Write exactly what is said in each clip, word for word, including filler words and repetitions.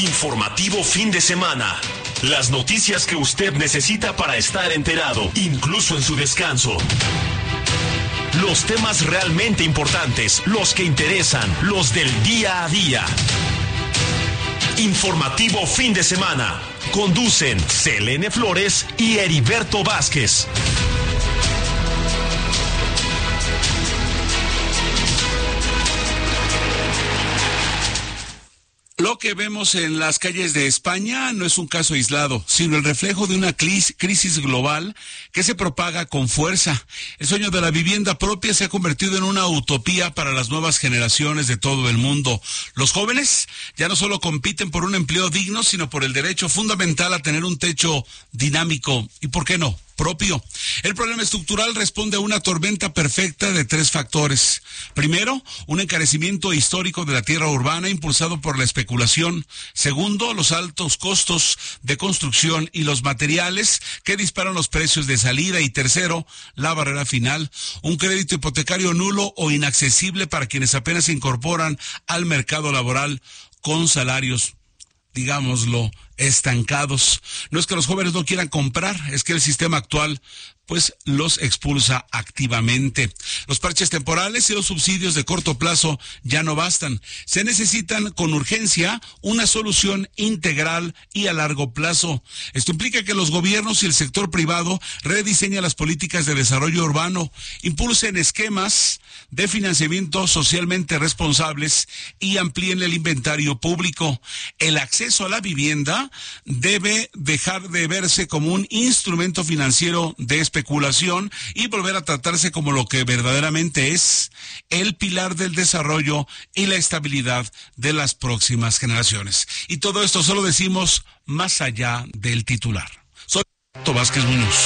Informativo fin de semana. Las noticias que usted necesita para estar enterado, incluso en su descanso. Los temas realmente importantes, los que interesan, los del día a día. Informativo fin de semana. Conducen Selene Flores y Heriberto Vázquez. Lo que vemos en las calles de España no es un caso aislado, sino el reflejo de una crisis global que se propaga con fuerza. El sueño de la vivienda propia se ha convertido en una utopía para las nuevas generaciones de todo el mundo. Los jóvenes ya no solo compiten por un empleo digno, sino por el derecho fundamental a tener un techo dinámico y, ¿por qué no?, propio. El problema estructural responde a una tormenta perfecta de tres factores. Primero, un encarecimiento histórico de la tierra urbana impulsado por la especulación. Segundo, los altos costos de construcción y los materiales que disparan los precios de salida. Y tercero, la barrera final, un crédito hipotecario nulo o inaccesible para quienes apenas se incorporan al mercado laboral con salarios, digámoslo, estancados. No es que los jóvenes no quieran comprar, es que el sistema actual pues los expulsa activamente. Los parches temporales y los subsidios de corto plazo ya no bastan. Se necesitan con urgencia una solución integral y a largo plazo. Esto implica que los gobiernos y el sector privado rediseñen las políticas de desarrollo urbano, impulsen esquemas de financiamiento socialmente responsables y amplíen el inventario público. El acceso a la vivienda debe dejar de verse como un instrumento financiero de especulación y volver a tratarse como lo que verdaderamente es: el pilar del desarrollo y la estabilidad de las próximas generaciones. Y todo esto solo decimos más allá del titular. Soy Heriberto Vázquez Muñoz.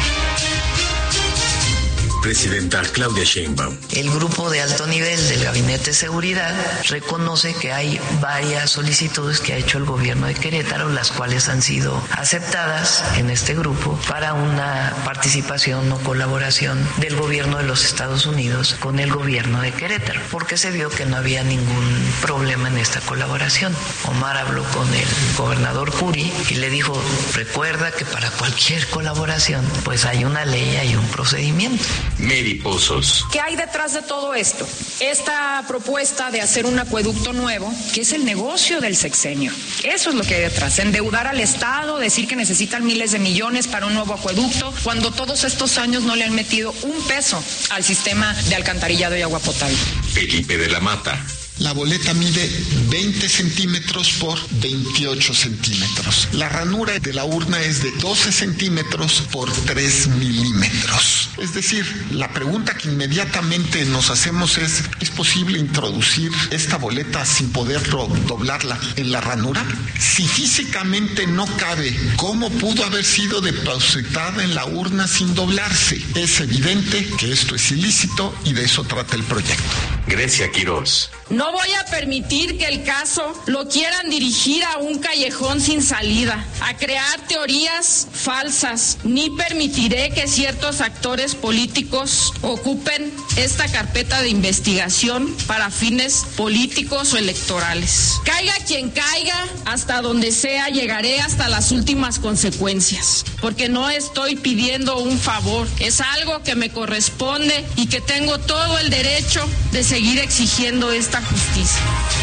Presidenta Claudia Sheinbaum. El grupo de alto nivel del Gabinete de Seguridad reconoce que hay varias solicitudes que ha hecho el gobierno de Querétaro, las cuales han sido aceptadas en este grupo para una participación o colaboración del gobierno de los Estados Unidos con el gobierno de Querétaro, porque se vio que no había ningún problema en esta colaboración. Omar habló con el gobernador Curi y le dijo: recuerda que para cualquier colaboración pues hay una ley, hay un procedimiento. Mary Pozos. ¿Qué hay detrás de todo esto? Esta propuesta de hacer un acueducto nuevo, que es el negocio del sexenio. Eso es lo que hay detrás. Endeudar al Estado, decir que necesitan miles de millones para un nuevo acueducto, cuando todos estos años no le han metido un peso al sistema de alcantarillado y agua potable. Felipe de la Mata. La boleta mide veinte centímetros por veintiocho centímetros. La ranura de la urna es de doce centímetros por tres milímetros. Es decir, la pregunta que inmediatamente nos hacemos es: ¿es posible introducir esta boleta sin poder doblarla en la ranura? Si físicamente no cabe, ¿cómo pudo haber sido depositada en la urna sin doblarse? Es evidente que esto es ilícito y de eso trata el proyecto. Grecia Quirós. No voy a permitir que el caso lo quieran dirigir a un callejón sin salida, a crear teorías falsas, ni permitiré que ciertos actores políticos ocupen esta carpeta de investigación para fines políticos o electorales. Caiga quien caiga, hasta donde sea, llegaré hasta las últimas consecuencias, porque no estoy pidiendo un favor, es algo que me corresponde y que tengo todo el derecho de seguir exigiendo esta justicia.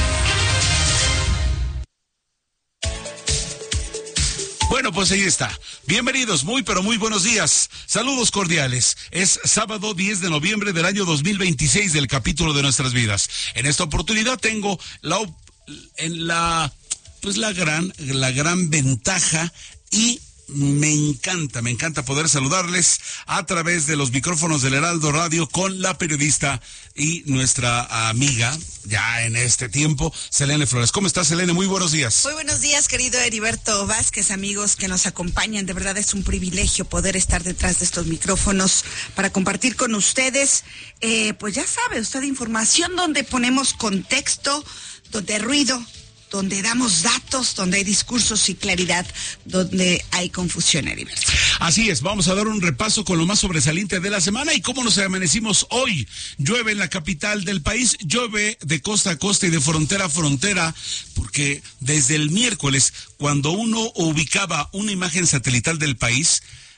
Bueno, pues ahí está. Bienvenidos, muy pero muy buenos días. Saludos cordiales. Es sábado diez de noviembre del año dos mil veintiséis del capítulo de nuestras vidas. En esta oportunidad tengo la en la pues la gran la gran ventaja y me encanta, me encanta poder saludarles a través de los micrófonos del Heraldo Radio con la periodista y nuestra amiga, ya en este tiempo, Selene Flores. ¿Cómo estás, Selene? Muy buenos días. Muy buenos días, querido Heriberto Vázquez, amigos que nos acompañan. De verdad es un privilegio poder estar detrás de estos micrófonos para compartir con ustedes, eh, pues ya sabe usted, información donde ponemos contexto, donde ruido, donde damos datos, donde hay discursos y claridad, donde hay confusión, Heriberto. Así es, vamos a dar un repaso con lo más sobresaliente de la semana y cómo nos amanecimos hoy. Llueve en la capital del país, llueve de costa a costa y de frontera a frontera. ¿Por porque desde el miércoles, cuando uno ubicaba una imagen satelital del país,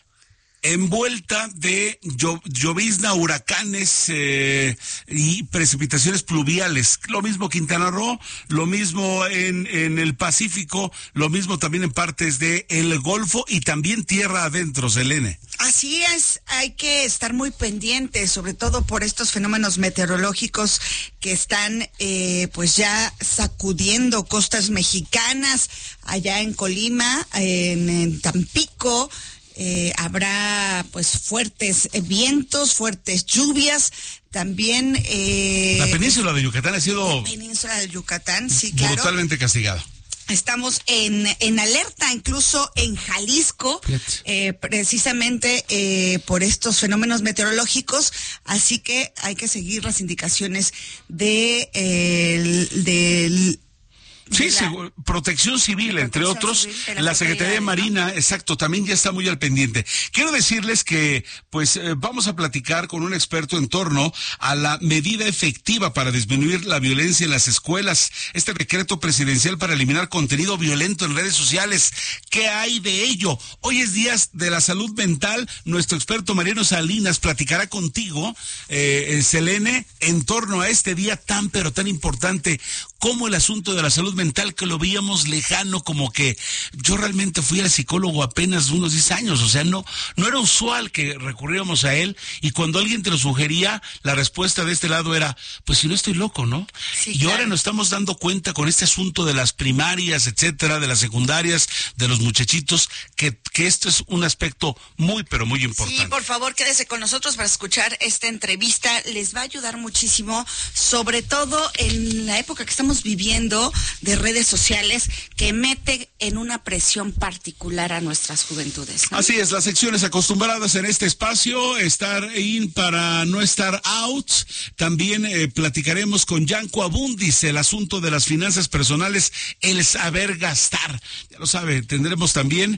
envuelta de llo- llovizna, huracanes eh, y precipitaciones pluviales. Lo mismo Quintana Roo, lo mismo en, en el Pacífico, lo mismo también en partes de el Golfo y también tierra adentro, Selene. Así es, hay que estar muy pendientes, sobre todo por estos fenómenos meteorológicos que están eh, pues ya sacudiendo costas mexicanas, allá en Colima, en, en Tampico. Eh, habrá pues fuertes eh, vientos, fuertes lluvias, también eh, La península de Yucatán ha sido la península de Yucatán, sí, claro. brutalmente castigada. Estamos en, en alerta, incluso en Jalisco, eh, precisamente eh, por estos fenómenos meteorológicos, así que hay que seguir las indicaciones de eh, el, del Sí, la, seguro, Protección Civil, entre Protección otros, Civil de la la Secretaría de Marina, ¿no? Exacto, también ya está muy al pendiente. Quiero decirles que, pues, eh, vamos a platicar con un experto en torno a la medida efectiva para disminuir la violencia en las escuelas, este decreto presidencial para eliminar contenido violento en redes sociales. ¿Qué hay de ello? Hoy es Día de la Salud Mental, nuestro experto Mariano Salinas platicará contigo, eh, Selene, en torno a este día tan, pero tan importante, como el asunto de la salud mental, que lo veíamos lejano, como que yo realmente fui al psicólogo apenas unos diez años, o sea, no, no era usual que recurriéramos a él, y cuando alguien te lo sugería, la respuesta de este lado era, pues si no estoy loco, ¿no? Sí, y claro. ahora nos estamos dando cuenta con este asunto de las primarias, etcétera, de las secundarias, de los muchachitos, que, que esto es un aspecto muy, pero muy importante. Sí, por favor, quédese con nosotros para escuchar esta entrevista. Les va a ayudar muchísimo, sobre todo en la época que estamos viviendo de redes sociales, que mete en una presión particular a nuestras juventudes, ¿no? Así es, las secciones acostumbradas en este espacio, estar in para no estar out. También eh, platicaremos con Yanko Abundis el asunto de las finanzas personales, el saber gastar. Ya lo sabe, tendremos también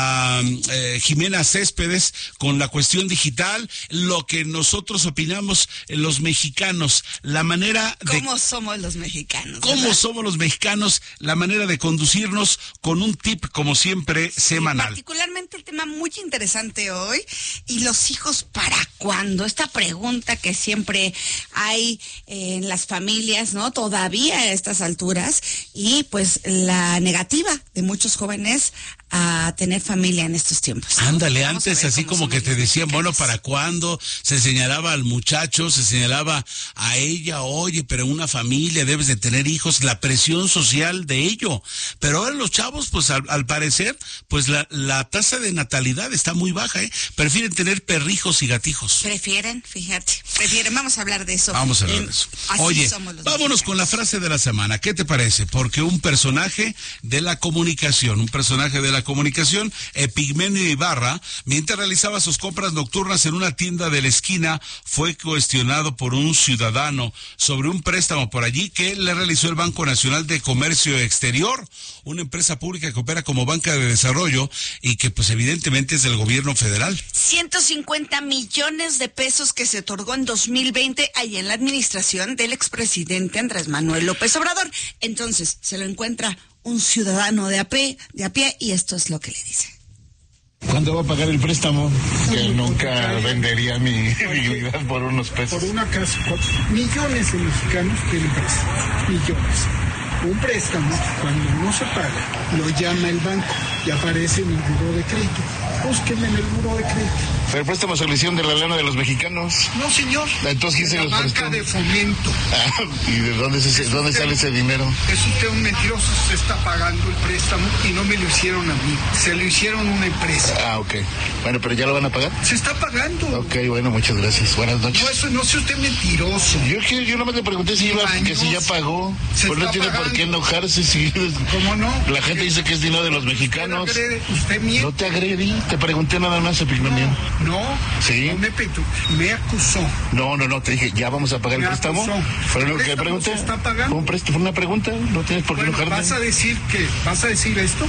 a eh, Jimena Céspedes con la cuestión digital, lo que nosotros opinamos eh, los mexicanos, la manera de... ¿Cómo somos los mexicanos? ¿Cómo ¿verdad? somos los mexicanos? La manera de conducirnos con un tip, como siempre, semanal. Particularmente el tema muy interesante hoy, y los hijos para cuándo, esta pregunta que siempre hay en las familias, ¿no? Todavía a estas alturas, y pues la negativa de muchos jóvenes a tener familia en estos tiempos. Ándale, Vamos a antes ver así cómo como son que te los decían, bueno, mexicanos. ¿para cuándo? Se señalaba al muchacho, se señalaba a ella, oye, pero una familia, debes de tener hijos, la presión social de ello. Pero ahora los chavos, pues al, al parecer, pues la, la tasa de natalidad está muy baja, ¿eh? Prefieren tener perrijos y gatijos. Prefieren, fíjate, prefieren, vamos a hablar de eso. Vamos a hablar Eh, de eso. así Oye, somos los vámonos mexicanos. con la frase de la semana. ¿Qué te parece? Porque un personaje de la comunicación, un personaje de la comunicación, Epigmenio Ibarra, mientras realizaba sus compras nocturnas en una tienda de la esquina, fue cuestionado por un ciudadano sobre un préstamo por allí que le realizó el Banco Nacional de Comercio Exterior, una empresa pública que opera como banca de desarrollo y que pues evidentemente es del gobierno federal. ciento cincuenta millones de pesos que se otorgó en dos mil veinte ahí en la administración del expresidente Andrés Manuel López Obrador. Entonces se lo encuentra un ciudadano de a pie, de a pie, y esto es lo que le dice. ¿Cuándo va a pagar el préstamo? Que nunca vendería mi, mi vida por unos pesos. Por una casa, cuatro millones de mexicanos tienen préstamos, millones. Un préstamo, cuando no se paga, lo llama el banco y aparece en el buró de crédito. Búsquenme en el buró de crédito. Pero el préstamo se lo hicieron de la lana de los mexicanos. No, señor. Entonces, ¿quién se la los banca prestó? de fomento. Ah, ¿y de dónde, se, Es dónde usted- sale ese dinero? Es usted un mentiroso, se está pagando el préstamo y no me lo hicieron a mí. Se lo hicieron a una empresa. Ah, ok. Bueno, pero ¿ya lo van a pagar? Se está pagando. Ok, bueno, muchas gracias. Buenas noches. No, eso no sea usted mentiroso. Yo, yo, yo nomás le pregunté si, iba, que si ya pagó. Se Pues no está tiene por pagando. qué enojarse si... ¿Cómo no? La gente dice que es dinero de los mexicanos. ¿Usted agrede? ¿Usted miente? No te agredí, te pregunté nada más, Epigmenio. No, Sí. no me, petu- me acusó. No, no, no, te dije, ¿ya vamos a pagar el Me préstamo? acusó. Fue lo ¿El que préstamo pregunté. se está pagando? Fue un préstamo, fue una pregunta, no tienes por qué Bueno, enojarte. ¿vas a decir que vas a decir esto?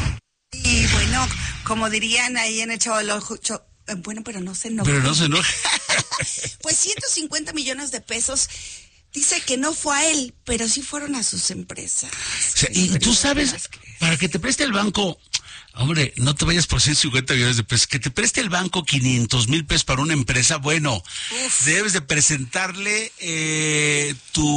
Y bueno, como dirían ahí en el Chavo del Ocho, cho- eh, bueno, pero no se enoja. Pero no se enoje. Pues ciento cincuenta millones de pesos, Dice que no fue a él, pero sí fueron a sus empresas. O sea, y tú sabes, para que te preste el banco, hombre, no te vayas por ciento cincuenta millones de pesos, que te preste el banco quinientos mil pesos para una empresa, bueno, Uf. debes de presentarle eh,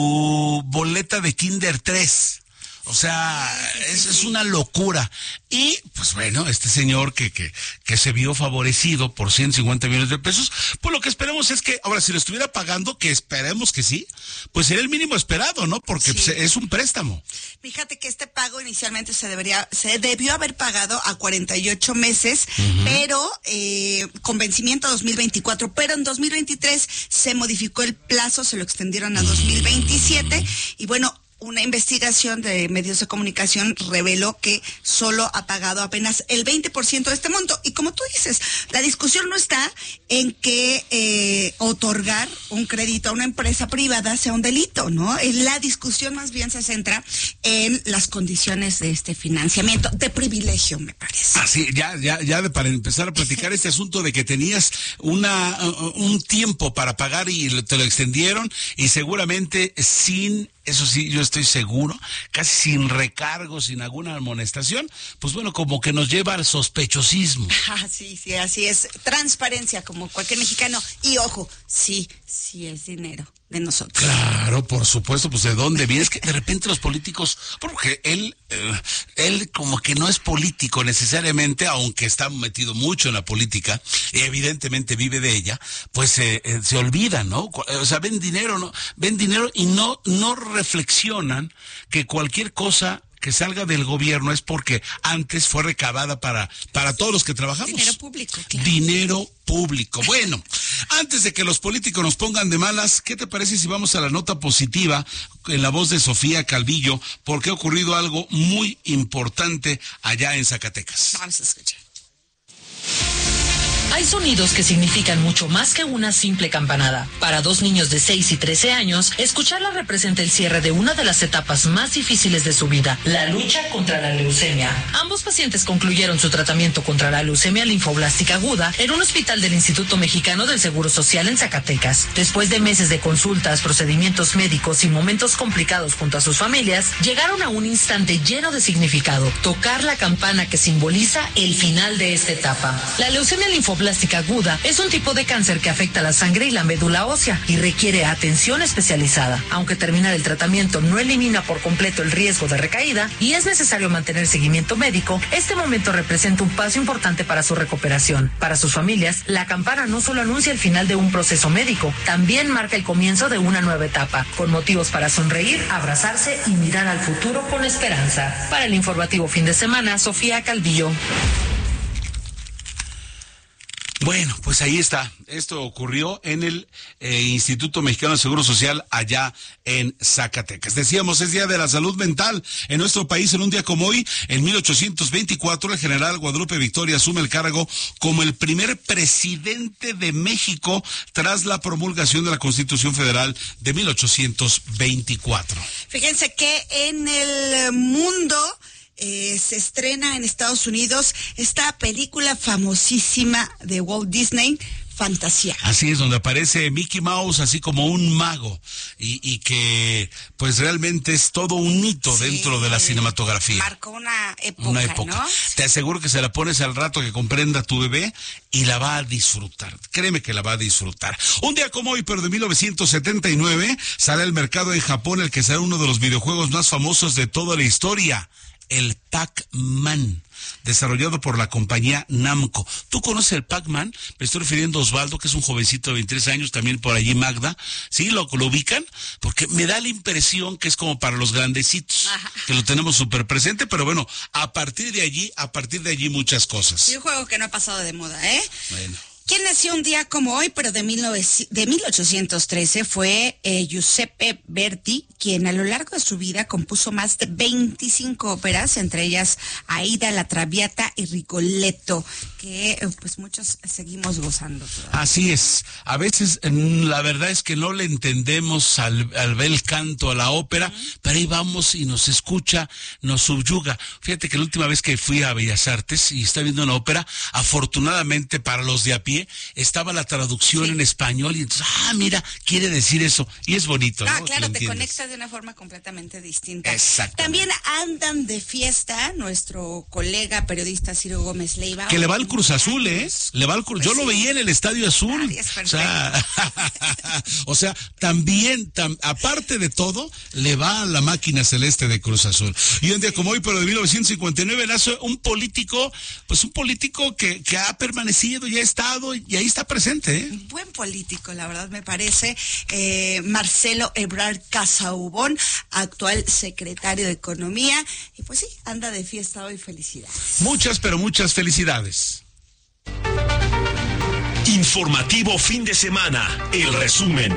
tu boleta de Kinder tres. O sea, es, es una locura. Y, pues bueno, este señor que, que, que se vio favorecido por ciento cincuenta millones de pesos, pues lo que esperemos es que, ahora, si lo estuviera pagando, que esperemos que sí, pues sería el mínimo esperado, ¿no? Porque sí. pues, es un préstamo. Fíjate que este pago inicialmente se debería, se debió haber pagado a cuarenta y ocho meses, uh-huh. pero eh, con vencimiento a dos mil veinticuatro, pero en dos mil veintitrés se modificó el plazo, se lo extendieron a dos mil veintisiete, uh-huh. y bueno, una investigación de medios de comunicación reveló que solo ha pagado apenas el veinte por ciento de este monto. Y como tú dices, la discusión no está en que eh, otorgar un crédito a una empresa privada sea un delito, ¿no? La discusión más bien se centra en las condiciones de este financiamiento, de privilegio, me parece. Ah, sí, ya, ya, ya de, para empezar a platicar este asunto de que tenías una uh, un tiempo para pagar y te lo extendieron y seguramente sin... Eso sí, yo estoy seguro, casi sin recargo, sin alguna amonestación, pues bueno, como que nos lleva al sospechosismo. Ah, sí, sí, así es. Transparencia, como cualquier mexicano. Y ojo, sí, sí es dinero de nosotros. Claro, por supuesto, pues ¿de dónde viene? Es que de repente los políticos, porque él, eh, él como que no es político necesariamente, aunque está metido mucho en la política, y evidentemente vive de ella, pues eh, eh, se olvida, ¿no? O sea, ven dinero, ¿no? Ven dinero y no, no reflexionan que cualquier cosa que salga del gobierno es porque antes fue recabada para, para todos los que trabajamos. Dinero público, claro. Dinero público. Bueno, antes de que los políticos nos pongan de malas, ¿qué te parece si vamos a la nota positiva en la voz de Sofía Calvillo? Porque ha ocurrido algo muy importante allá en Zacatecas. Vamos a escuchar. Hay sonidos que significan mucho más que una simple campanada. Para dos niños de seis y trece años, escucharla representa el cierre de una de las etapas más difíciles de su vida, la lucha contra la leucemia. Ambos pacientes concluyeron su tratamiento contra la leucemia linfoblástica aguda en un hospital del Instituto Mexicano del Seguro Social en Zacatecas. Después de meses de consultas, procedimientos médicos y momentos complicados junto a sus familias, llegaron a un instante lleno de significado, tocar la campana que simboliza el final de esta etapa. La leucemia linfoblástica plástica aguda es un tipo de cáncer que afecta la sangre y la médula ósea y requiere atención especializada. Aunque terminar el tratamiento no elimina por completo el riesgo de recaída y es necesario mantener seguimiento médico, este momento representa un paso importante para su recuperación. Para sus familias, la campana no solo anuncia el final de un proceso médico, también marca el comienzo de una nueva etapa, con motivos para sonreír, abrazarse y mirar al futuro con esperanza. Para el informativo fin de semana, Sofía Calvillo. Bueno, pues ahí está. Esto ocurrió en el eh, Instituto Mexicano de Seguro Social allá en Zacatecas. Decíamos, es Día de la Salud Mental en nuestro país. En un día como hoy, en mil ochocientos veinticuatro, el general Guadalupe Victoria asume el cargo como el primer presidente de México tras la promulgación de la Constitución Federal de mil ochocientos veinticuatro. Fíjense que en el mundo... Eh, se estrena en Estados Unidos esta película famosísima de Walt Disney, Fantasía. Así es, donde aparece Mickey Mouse así como un mago y, y que pues realmente es todo un hito sí, dentro de la cinematografía. Marcó una época, Una época. ¿No? Te aseguro que se la pones al rato que comprenda tu bebé y la va a disfrutar. Créeme que la va a disfrutar. Un día como hoy, pero de mil novecientos setenta y nueve, sale al mercado en Japón el que será uno de los videojuegos más famosos de toda la historia. El Pac-Man, desarrollado por la compañía Namco. ¿Tú conoces el Pac-Man? Me estoy refiriendo a Osvaldo, que es un jovencito de veintitrés años, también por allí Magda. ¿Sí? ¿Lo, lo ubican? Porque me da la impresión que es como para los grandecitos, Ajá. que lo tenemos súper presente, pero bueno, a partir de allí, a partir de allí muchas cosas. Y un juego que no ha pasado de moda, ¿eh? Bueno. ¿Quién nació un día como hoy, pero de, mil ochocientos trece? Fue eh, Giuseppe Verdi, quien a lo largo de su vida compuso más de veinticinco óperas, entre ellas Aida, La Traviata y Rigoletto, que eh, pues muchos seguimos gozando todavía. Así es. A veces la verdad es que no le entendemos al, al bel canto a la ópera, uh-huh. pero ahí vamos y nos escucha, nos subyuga. Fíjate que la última vez que fui a Bellas Artes y estaba viendo una ópera, afortunadamente para los de a pie, pie, estaba la traducción sí. en español y entonces, ah, mira, quiere decir eso. Y es bonito, ah, ¿no? Claro, te conectas de una forma completamente distinta. Exacto. También andan de fiesta nuestro colega periodista Ciro Gómez Leiva. Que le va al Cruz Azul, ¿eh? Le va al Cruz. Pues Yo sí. lo veía en el Estadio Azul. O sea, o sea, también, tam, aparte de todo, le va a la máquina celeste de Cruz Azul. Y un día como hoy, pero de mil novecientos cincuenta y nueve, nace un político, pues un político que, que ha permanecido y ha estado y ahí está presente, ¿eh? Un buen político, la verdad me parece. Eh, Marcelo Ebrard Casaubon, actual secretario de Economía. Y pues sí, anda de fiesta hoy. Felicidades. Muchas, pero muchas felicidades. Informativo fin de semana, el resumen.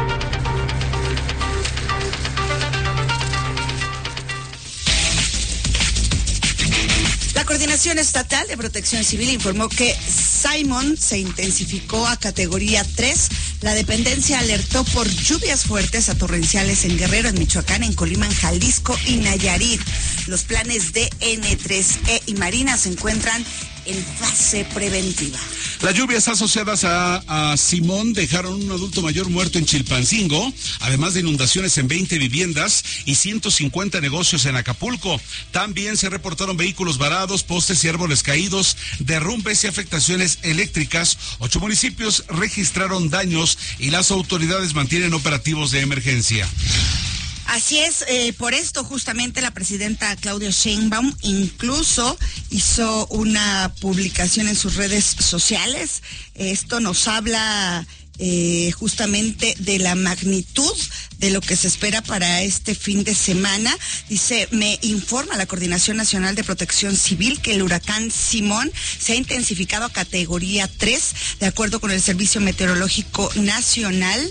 La Coordinación Estatal de Protección Civil informó que Simon se intensificó a categoría tres. La dependencia alertó por lluvias fuertes a torrenciales en Guerrero, en Michoacán, en Colima, en Jalisco y Nayarit. Los planes de N tres E y Marina se encuentran en fase preventiva. Las lluvias asociadas a, a Simón dejaron un adulto mayor muerto en Chilpancingo, además de inundaciones en veinte viviendas y ciento cincuenta negocios en Acapulco. También se reportaron vehículos varados, postes y árboles caídos, derrumbes y afectaciones eléctricas. Ocho municipios registraron daños y las autoridades mantienen operativos de emergencia. Así es, eh, por esto justamente la presidenta Claudia Sheinbaum incluso hizo una publicación en sus redes sociales. Esto nos habla eh, justamente de la magnitud de lo que se espera para este fin de semana. Dice, me informa la Coordinación Nacional de Protección Civil que el huracán Simón se ha intensificado a categoría tres, de acuerdo con el Servicio Meteorológico Nacional.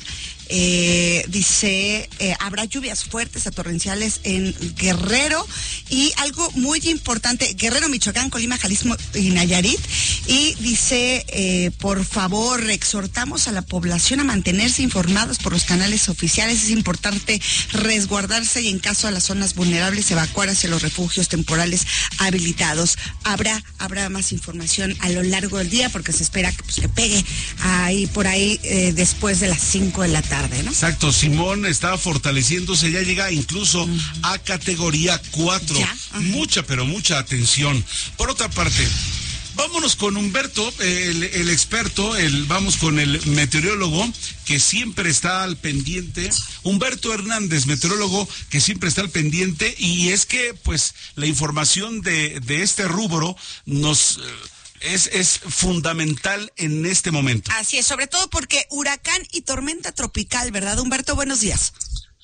Eh, dice, eh, habrá lluvias fuertes a torrenciales en Guerrero y algo muy importante, Guerrero, Michoacán, Colima, Jalisco y Nayarit. Y dice, eh, por favor, exhortamos a la población a mantenerse informados por los canales oficiales. Es importante resguardarse y en caso de las zonas vulnerables evacuar hacia los refugios temporales habilitados. Habrá, habrá más información a lo largo del día porque se espera que, pues, que pegue ahí por ahí eh, después de las cinco de la tarde. ¿No? Exacto, Simón está fortaleciéndose, ya llega incluso uh-huh. a categoría cuatro. Uh-huh. Mucha, pero mucha atención. Por otra parte, vámonos con Humberto, el, el experto, el, vamos con el meteorólogo que siempre está al pendiente. Humberto Hernández, meteorólogo que siempre está al pendiente, y es que pues la información de, de este rubro nos... Es, es fundamental en este momento. Así es, sobre todo porque huracán y tormenta tropical, ¿verdad, Humberto? Buenos días.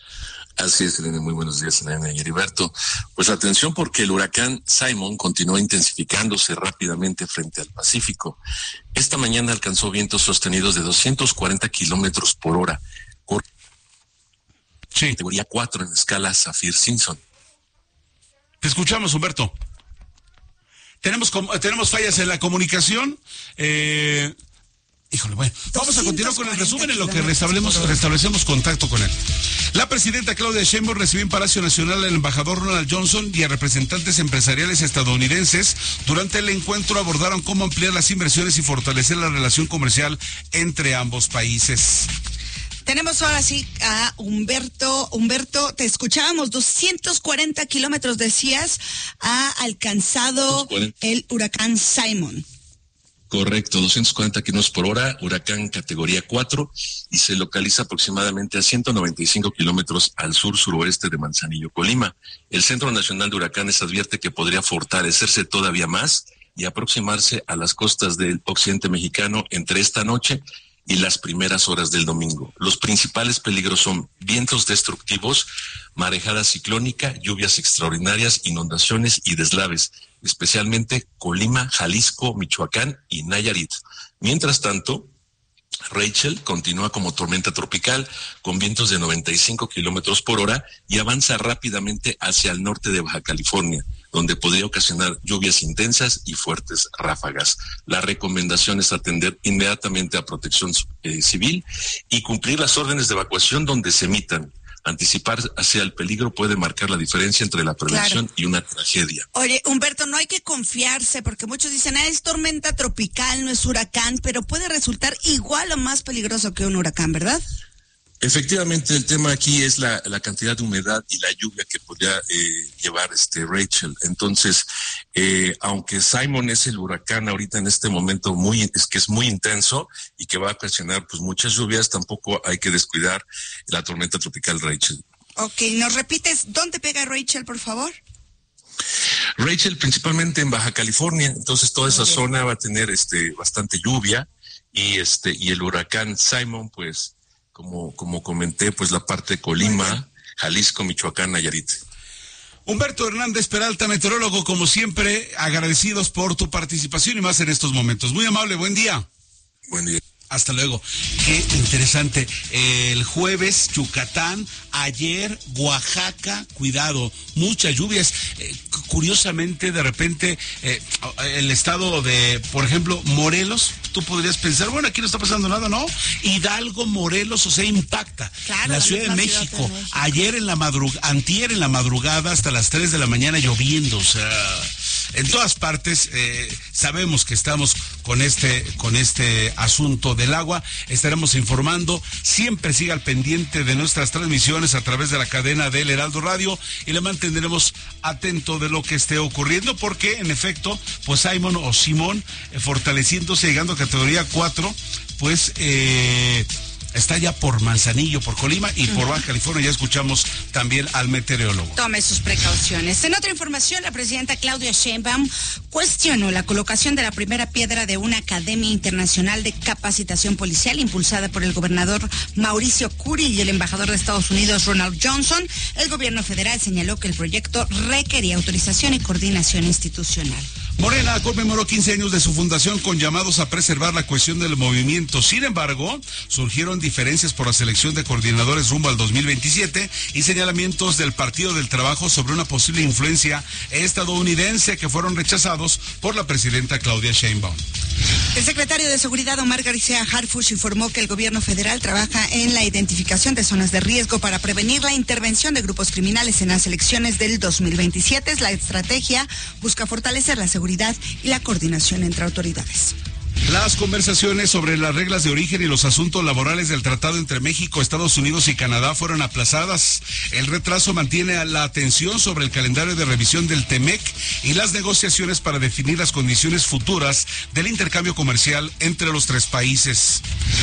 Así es, Elena, muy buenos días, Elena y Heriberto. Pues atención porque el huracán Simon continúa intensificándose rápidamente frente al Pacífico. Esta mañana alcanzó vientos sostenidos de doscientos cuarenta kilómetros por hora, con sí. categoría cuatro en escala Saffir-Simpson. Te escuchamos, Humberto. Tenemos tenemos fallas en la comunicación. Eh, híjole, bueno, vamos a continuar con el resumen en lo que restablecemos, restablecemos contacto con él. La presidenta Claudia Sheinbaum recibió en Palacio Nacional al embajador Ronald Johnson y a representantes empresariales estadounidenses. Durante el encuentro abordaron cómo ampliar las inversiones y fortalecer la relación comercial entre ambos países. Tenemos ahora sí a Humberto. Humberto, te escuchábamos, doscientos cuarenta kilómetros decías, ha alcanzado el huracán Simon. Correcto, doscientos cuarenta kilómetros por hora, huracán categoría cuatro, y se localiza aproximadamente a ciento noventa y cinco kilómetros al sur-suroeste de Manzanillo, Colima. El Centro Nacional de Huracanes advierte que podría fortalecerse todavía más y aproximarse a las costas del occidente mexicano entre esta noche y las primeras horas del domingo. Los principales peligros son vientos destructivos, marejada ciclónica, lluvias extraordinarias, inundaciones y deslaves, especialmente Colima, Jalisco, Michoacán y Nayarit. Mientras tanto, Rachel continúa como tormenta tropical con vientos de noventa y cinco kilómetros por hora y avanza rápidamente hacia el norte de Baja California, donde podría ocasionar lluvias intensas y fuertes ráfagas. La recomendación es atender inmediatamente a Protección eh, Civil y cumplir las órdenes de evacuación donde se emitan. anticipar hacia el peligro puede marcar la diferencia entre la prevención claro. y una tragedia. Oye, Humberto, no hay que confiarse porque muchos dicen, ah, es tormenta tropical, no es huracán, pero puede resultar igual o más peligroso que un huracán, ¿verdad? Efectivamente, el tema aquí es la, la cantidad de humedad y la lluvia que podría eh, llevar este Rachel. Entonces, eh, aunque Simon es el huracán ahorita en este momento muy es que es muy intenso y que va a ocasionar pues muchas lluvias, tampoco hay que descuidar la tormenta tropical Rachel. Ok, ¿nos repites dónde pega Rachel, por favor? Rachel principalmente en Baja California, entonces toda esa zona va a tener este bastante lluvia y este y el huracán Simon pues Como, como comenté, pues la parte de Colima, Jalisco, Michoacán, Nayarit. Humberto Hernández Peralta, meteorólogo, como siempre, agradecidos por tu participación y más en estos momentos. Muy amable, buen día. Buen día. Hasta luego. Qué interesante. El jueves, Yucatán, ayer, Oaxaca, cuidado, muchas lluvias. Eh, curiosamente, de repente, eh, el estado de, por ejemplo, Morelos, tú podrías pensar, bueno, aquí no está pasando nada, ¿no? Hidalgo, Morelos, o sea, impacta. Claro, la Ciudad de México, Ciudad de México, ayer en la madrugada, antier en la madrugada, hasta las tres de la mañana lloviendo, o sea... En todas partes eh, sabemos que estamos con este con este asunto del agua. Estaremos informando. Siempre siga al pendiente de nuestras transmisiones a través de la cadena del Heraldo Radio y le mantendremos atento de lo que esté ocurriendo porque, en efecto, pues Simon o Simón, eh, fortaleciéndose, llegando a categoría cuatro, pues... Eh, está ya por Manzanillo, por Colima y por Baja California. Ya escuchamos también al meteorólogo. Tome sus precauciones. En otra información, la presidenta Claudia Sheinbaum cuestionó la colocación de la primera piedra de una academia internacional de capacitación policial impulsada por el gobernador Mauricio Curi y el embajador de Estados Unidos Ronald Johnson. El gobierno federal señaló que el proyecto requería autorización y coordinación institucional. Morena conmemoró quince años de su fundación con llamados a preservar la cohesión del movimiento. Sin embargo, surgieron diferencias por la selección de coordinadores rumbo al dos mil veintisiete y señalamientos del Partido del Trabajo sobre una posible influencia estadounidense que fueron rechazados por la presidenta Claudia Sheinbaum. El secretario de Seguridad, Omar García Harfuch, informó que el gobierno federal trabaja en la identificación de zonas de riesgo para prevenir la intervención de grupos criminales en las elecciones del dos mil veintisiete. La estrategia busca fortalecer la seguridad y la coordinación entre autoridades. Las conversaciones sobre las reglas de origen y los asuntos laborales del tratado entre México, Estados Unidos y Canadá fueron aplazadas. El retraso mantiene la atención sobre el calendario de revisión del TEMEC y las negociaciones para definir las condiciones futuras del intercambio comercial entre los tres países.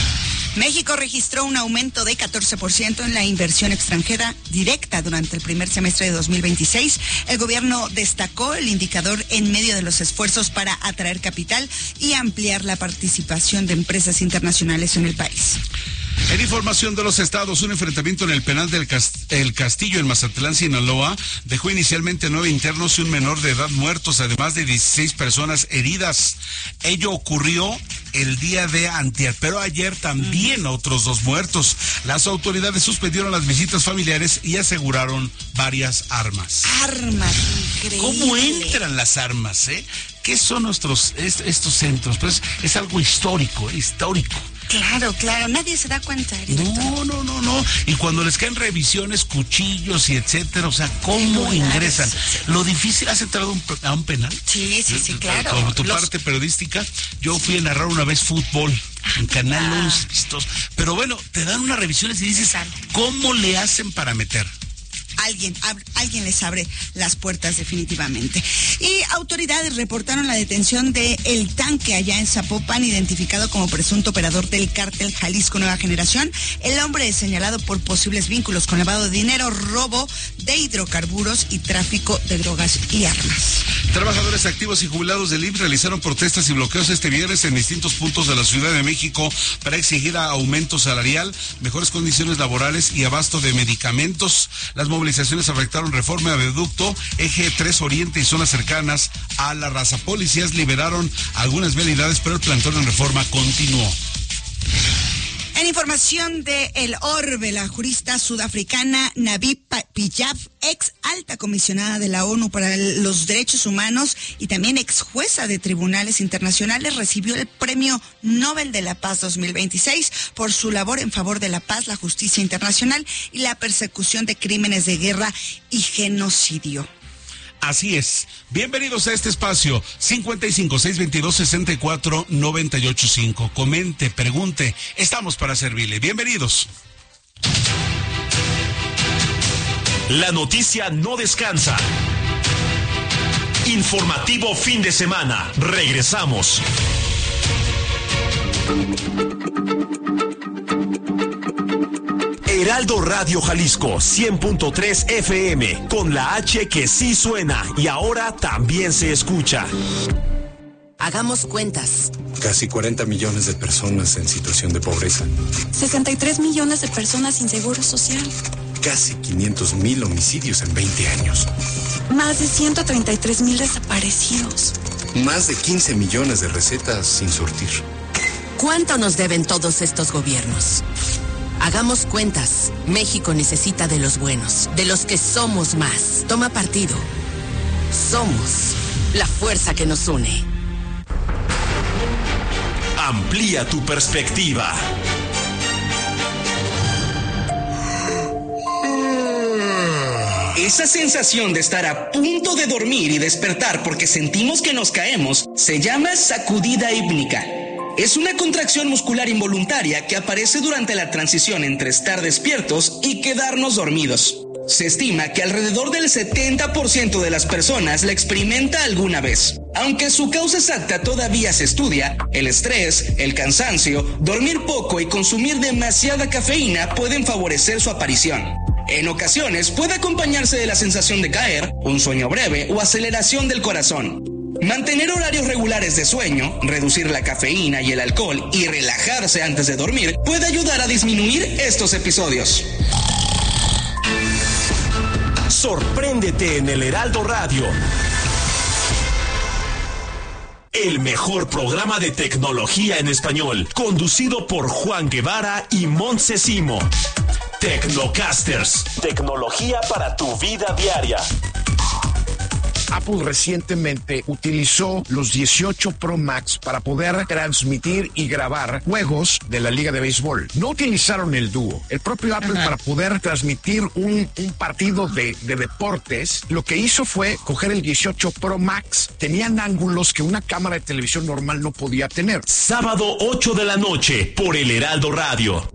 México registró un aumento de catorce por ciento en la inversión extranjera directa durante el primer semestre de dos mil veintiséis. El gobierno destacó el indicador en medio de los esfuerzos para atraer capital y ampliar la participación de empresas internacionales en el país. En información de los estados, un enfrentamiento en el penal del Cast- el Castillo en Mazatlán, Sinaloa, dejó inicialmente nueve internos y un menor de edad muertos, además de dieciséis personas heridas. Ello ocurrió el día de antier, pero ayer también mm. otros dos muertos. Las autoridades suspendieron las visitas familiares y aseguraron varias armas. Armas, increíble. ¿Cómo entran las armas, eh? ¿Qué son nuestros est- estos centros? Pues es algo histórico, histórico. Claro, claro, nadie se da cuenta. No, no, no, no. Y cuando les caen revisiones, cuchillos y etcétera, o sea, ¿cómo ingresan? Lo difícil, ¿has entrado un, a un penal? Sí, sí, sí, claro. Como tu Los... parte periodística, yo fui a narrar una vez fútbol en Canal once, vistos. Pero bueno, te dan unas revisiones y dices, ¿cómo le hacen para meter? Alguien, alguien les abre las puertas definitivamente. Y autoridades reportaron la detención de El Tanque allá en Zapopan, identificado como presunto operador del cártel Jalisco Nueva Generación. El hombre es señalado por posibles vínculos con lavado de dinero, robo de hidrocarburos y tráfico de drogas y armas. Trabajadores activos y jubilados del I M S S realizaron protestas y bloqueos este viernes en distintos puntos de la Ciudad de México para exigir aumento salarial, mejores condiciones laborales y abasto de medicamentos. Las movilizaciones afectaron Reforma, Aeroducto, Eje tres Oriente y zonas cercanas a La Raza. Policías liberaron algunas vialidades, pero el plantón en Reforma continuó. En información de El Orbe, la jurista sudafricana Navi Pillay, ex alta comisionada de la ONU para los Derechos Humanos y también ex jueza de tribunales internacionales, recibió el Premio Nobel de la Paz dos mil veintiséis por su labor en favor de la paz, la justicia internacional y la persecución de crímenes de guerra y genocidio. Así es. Bienvenidos a este espacio cincuenta y cinco, seiscientos veintidós, sesenta y cuatro, noventa y ocho cinco. Comente, pregunte. Estamos para servirle. Bienvenidos. La noticia no descansa. Informativo fin de semana. Regresamos. Heraldo Radio Jalisco cien punto tres F M, con la H que sí suena y ahora también se escucha. Hagamos cuentas. Casi cuarenta millones de personas en situación de pobreza. sesenta y tres millones de personas sin seguro social. Casi quinientos mil homicidios en veinte años. Más de ciento treinta y tres mil desaparecidos. Más de quince millones de recetas sin surtir. ¿Cuánto nos deben todos estos gobiernos? Hagamos cuentas. México necesita de los buenos, de los que somos más. Toma partido. Somos la fuerza que nos une. Amplía tu perspectiva. Esa sensación de estar a punto de dormir y despertar porque sentimos que nos caemos se llama sacudida hípnica. Es una contracción muscular involuntaria que aparece durante la transición entre estar despiertos y quedarnos dormidos. Se estima que alrededor del setenta por ciento de las personas la experimenta alguna vez. Aunque su causa exacta todavía se estudia, el estrés, el cansancio, dormir poco y consumir demasiada cafeína pueden favorecer su aparición. En ocasiones puede acompañarse de la sensación de caer, un sueño breve o aceleración del corazón. Mantener horarios regulares de sueño, reducir la cafeína y el alcohol y relajarse antes de dormir puede ayudar a disminuir estos episodios. Sorpréndete en el Heraldo Radio. El mejor programa de tecnología en español, conducido por Juan Guevara y Montse Simo. Tecnocasters, tecnología para tu vida diaria. Apple recientemente utilizó los dieciocho Pro Max para poder transmitir y grabar juegos de la Liga de Béisbol. No utilizaron el dúo. El propio Apple, Ajá. para poder transmitir un, un partido de, de deportes, lo que hizo fue coger el dieciocho Pro Max. Tenían ángulos que una cámara de televisión normal no podía tener. Sábado ocho de la noche por el Heraldo Radio.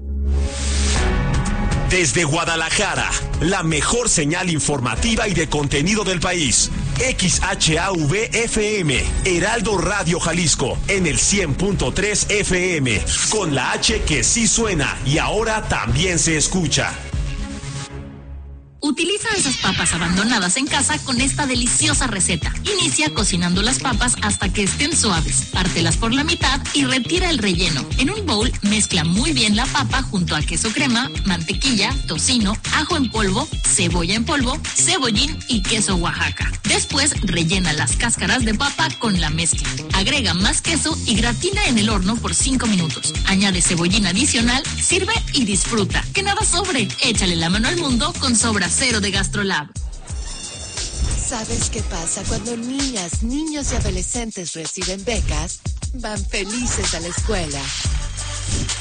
Desde Guadalajara, la mejor señal informativa y de contenido del país. X H A V F M, Heraldo Radio Jalisco, en el cien punto tres F M, con la H que sí suena y ahora también se escucha. Utiliza esas papas abandonadas en casa con esta deliciosa receta. Inicia cocinando las papas hasta que estén suaves. Pártelas por la mitad y retira el relleno. En un bowl, mezcla muy bien la papa junto a queso crema, mantequilla, tocino, ajo en polvo, cebolla en polvo, cebollín y queso Oaxaca. Después, rellena las cáscaras de papa con la mezcla. Agrega más queso y gratina en el horno por cinco minutos. Añade cebollín adicional, sirve y disfruta. Que nada sobre. Échale la mano al mundo con Sobra Cero de GastroLab. ¿Sabes qué pasa cuando niñas, niños y adolescentes reciben becas? Van felices a la escuela.